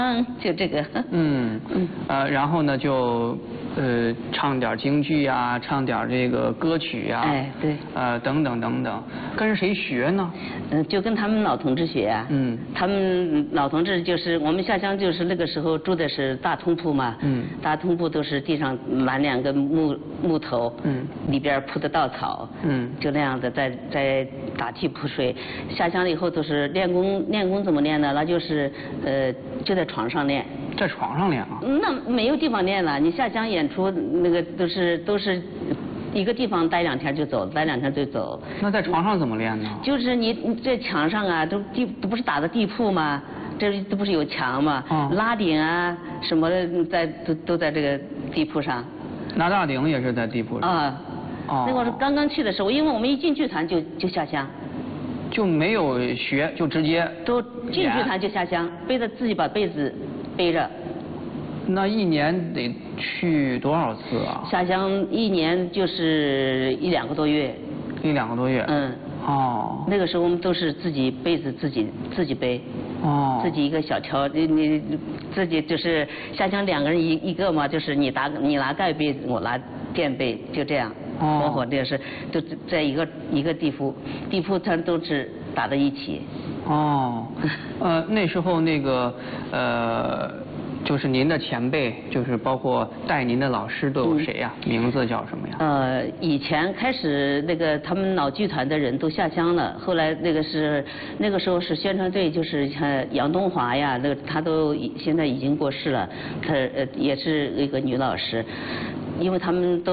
就这个。 然后呢就唱点京剧啊，唱点这个歌曲啊， 哎，对， 等等等等，跟谁学呢？ 就跟他们老同志学啊。他们老同志就是我们下乡，就是那个时候住的是大通铺嘛。大通铺都是地上满两个木头。里边铺的稻草。就那样的在打地铺睡。下乡了以后都是练功怎么练呢？那就是就在床上练。 在床上练啊？ 那没有地方练了，你下乡演出那个都是一个地方待2天就走，待2天就走。 那在床上怎么练呢？ 就是你在墙上啊，都不是打的地铺吗？这都不是有墙吗？拉顶啊什么的，都在这个地铺上。 拿大顶也是在地铺上。 那会儿刚刚去的时候，因为我们一进剧团就下乡。 就没有学，就直接都进剧团就下乡，自己把被子背着。 那一年得去多少次啊？ 下乡一年就是1、2个多月。 1、2个多月。那个时候我们都是自己被子自己背。自己一个小条，你自己就是下乡2个人一个嘛，就是你拿盖被，我拿垫被，就这样。这个是都在一个地铺它都是打在一起。 那时候那个就是您的前辈，就是包括带您的老师都有谁呀？名字叫什么呀？ 以前开始那个他们老剧团的人都下乡了，后来那个时候是宣传队，就是像杨东华呀，他都现在已经过世了，他也是一个女老师，因为他们都。